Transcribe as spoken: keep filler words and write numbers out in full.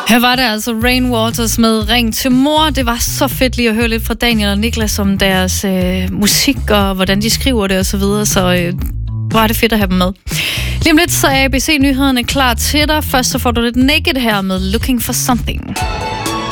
Her var det altså Rain Waters med Ring til mor. Det var så fedt lige at høre lidt fra Daniel og Niklas om deres øh, musik og hvordan de skriver det og så videre. Så øh, var det fedt at have dem med. Lige om lidt så er A B C-nyhederne klar til dig. Først så får du lidt Naked her med Looking for Something.